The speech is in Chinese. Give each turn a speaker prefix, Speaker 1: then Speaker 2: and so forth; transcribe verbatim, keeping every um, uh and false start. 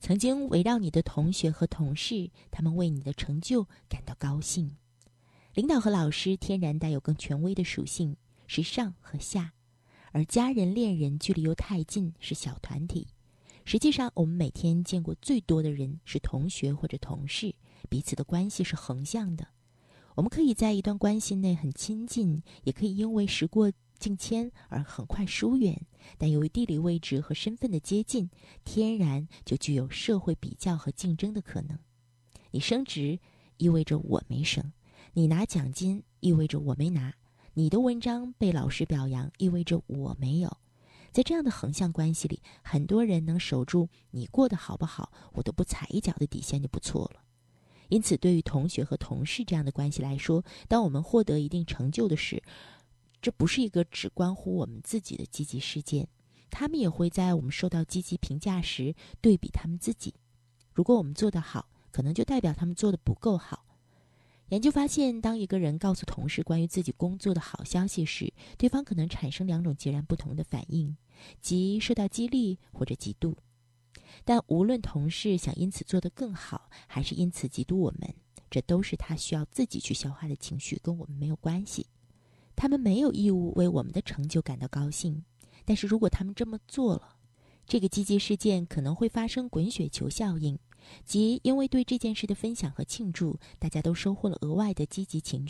Speaker 1: 曾经围绕你的同学和同事，他们为你的成就感到高兴。领导和老师天然带有更权威的属性，是上和下，而家人、恋人距离又太近，是小团体。实际上，我们每天见过最多的人是同学或者同事，彼此的关系是横向的。我们可以在一段关系内很亲近，也可以因为时过境迁而很快疏远，但由于地理位置和身份的接近，天然就具有社会比较和竞争的可能。你升职意味着我没升，你拿奖金意味着我没拿，你的文章被老师表扬意味着我没有。在这样的横向关系里，很多人能守住你过得好不好，我都不踩一脚的底线就不错了。因此，对于同学和同事这样的关系来说，当我们获得一定成就的时，这不是一个只关乎我们自己的积极事件，他们也会在我们受到积极评价时对比他们自己。如果我们做得好，可能就代表他们做得不够好。研究发现，当一个人告诉同事关于自己工作的好消息时，对方可能产生两种截然不同的反应，即受到激励或者嫉妒。但无论同事想因此做得更好，还是因此嫉妒我们，这都是他需要自己去消化的情绪，跟我们没有关系。他们没有义务为我们的成就感到高兴，但是如果他们这么做了，这个积极事件可能会发生滚雪球效应，即因为对这件事的分享和庆祝，大家都收获了额外的积极情绪。